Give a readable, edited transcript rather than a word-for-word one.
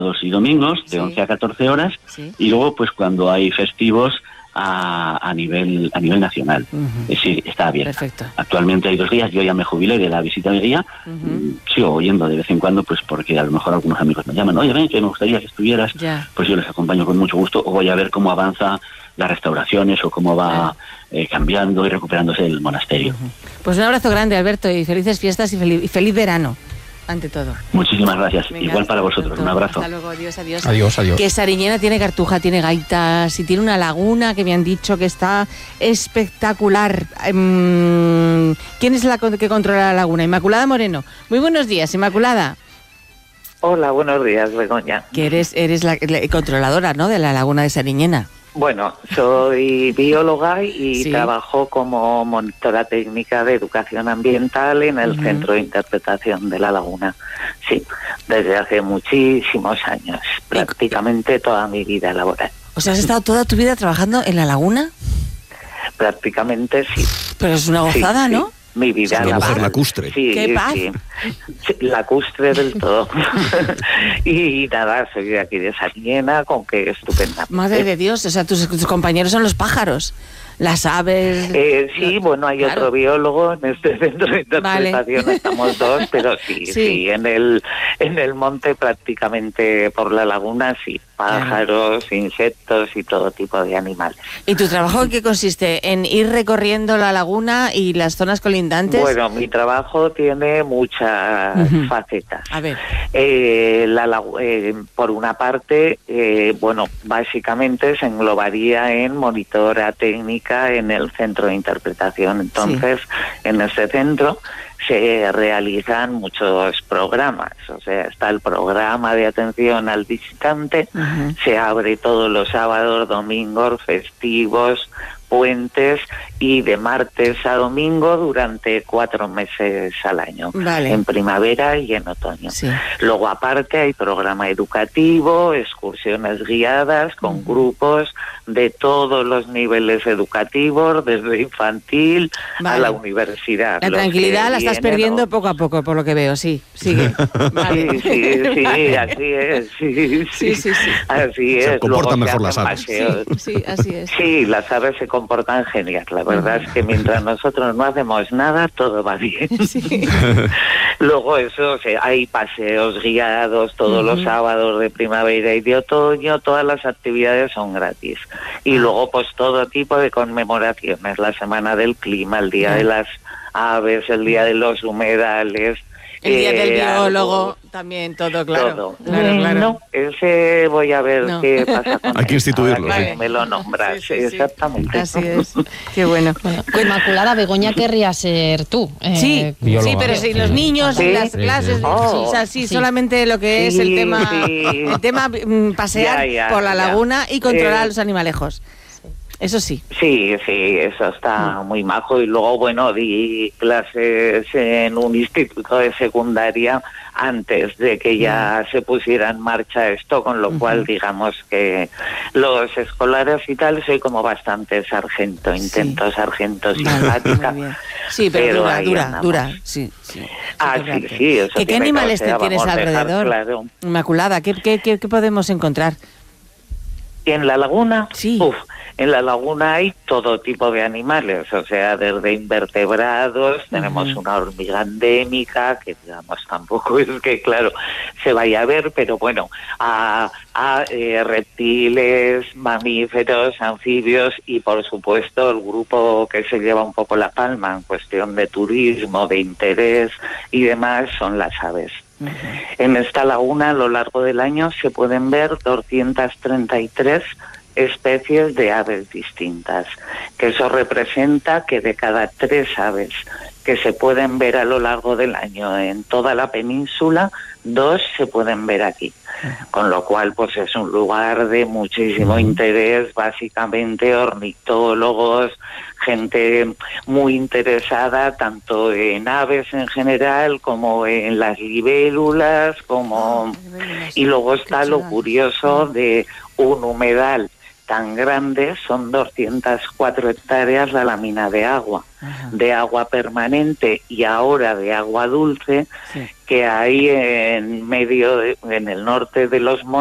y domingos, de 11 a 14 horas, y luego, pues cuando hay festivos, a nivel nacional. Es decir, está abierta. Perfecto. Actualmente hay 2 guías, yo ya me jubilé de la visita de guía, sigo oyendo de vez en cuando, pues porque a lo mejor algunos amigos me llaman, oye, ven, que me gustaría que estuvieras, pues yo les acompaño con mucho gusto, o voy a ver cómo avanza las restauraciones o cómo va cambiando y recuperándose el monasterio. Pues un abrazo grande, Alberto, y felices fiestas y feliz verano. Ante todo. Muchísimas gracias. Venga, igual para vosotros. Un abrazo. Hasta luego. Adiós. Adiós. Que Sariñena tiene cartuja, tiene gaitas y tiene una laguna que me han dicho que está espectacular. ¿Quién es la que controla la laguna? Inmaculada Moreno. Muy buenos días, Inmaculada. Hola, buenos días, Begoña. Que eres la controladora, ¿no?, de la laguna de Sariñena. Bueno, soy bióloga y trabajo como monitora técnica de educación ambiental en el Centro de Interpretación de la Laguna. Sí, desde hace muchísimos años, prácticamente toda mi vida laboral. O sea, ¿has estado toda tu vida trabajando en la laguna? Prácticamente sí. Pero es una gozada, sí, ¿no? Sí. Mi vida es una mujer lacustre. Sí, ¡Qué paz! Sí, lacustre del todo. Y nada, soy de aquí de Sariñena, con que estupenda. Madre de Dios, o sea, tus compañeros son los pájaros, las aves... sí, bueno, hay otro biólogo en este centro de interpretación, estamos 2, pero sí, en el monte prácticamente por la laguna, sí, pájaros, insectos y todo tipo de animales. ¿Y tu trabajo en qué consiste? ¿En ir recorriendo la laguna y las zonas colindantes? Bueno, mi trabajo tiene muchas facetas. A ver. Por una parte, bueno, básicamente se englobaría en monitora técnica en el centro de interpretación. Entonces, en este centro se realizan muchos programas, o sea, está el programa de atención al visitante, se abre todos los sábados, domingos, festivos, puentes y de martes a domingo durante 4 meses al año, en primavera y en otoño. Luego aparte hay programa educativo, excursiones guiadas con grupos de todos los niveles educativos, desde infantil a la universidad. La tranquilidad la estás perdiendo poco a poco, por lo que veo, sigue. Sí, así es. Sí. Así es. Se comportan mejor las aves. Sí, así es. Sí, las aves se comportan genial. La verdad es que mientras nosotros no hacemos nada, todo va bien. Luego eso, hay paseos guiados todos los sábados de primavera y de otoño, todas las actividades son gratis. Y luego pues todo tipo de conmemoraciones, la Semana del Clima, el Día de las Aves, el Día de los Humedales, el Día del Biólogo, también todo, claro. Claro. No, ese voy a ver qué pasa con hay que instituirlo. Me lo nombras, exactamente. Así es. Qué bueno. Inmaculada, Begoña querría ser tú. Bióloga. Sí, pero si los niños y las clases, solamente lo que es el tema pasear por la laguna y controlar a los animalejos. Eso sí. Sí, eso está muy majo. Y luego, bueno, di clases en un instituto de secundaria antes de que ya se pusiera en marcha esto, con lo cual, digamos que los escolares y tal, soy como bastante sargento, intento sargento simpática. Sí, pero dura. Sí. Eso ¿Qué animales tienes alrededor? Claro. Inmaculada, ¿qué podemos encontrar? ¿En la laguna? Sí. En la laguna hay todo tipo de animales, o sea, desde invertebrados, tenemos una hormiga endémica, que digamos tampoco es que, claro, se vaya a ver, pero bueno, a reptiles, mamíferos, anfibios y, por supuesto, el grupo que se lleva un poco la palma en cuestión de turismo, de interés y demás, son las aves. En esta laguna, a lo largo del año, se pueden ver 233 especies de aves distintas, que eso representa que de cada 3 aves que se pueden ver a lo largo del año en toda la península, 2 se pueden ver aquí, con lo cual pues es un lugar de muchísimo interés, básicamente ornitólogos, gente muy interesada tanto en aves en general como en las libélulas, y luego está lo curioso de un humedal tan grande, son 204 hectáreas de la mina de agua, de agua permanente y ahora de agua dulce, que hay en el norte de los montes,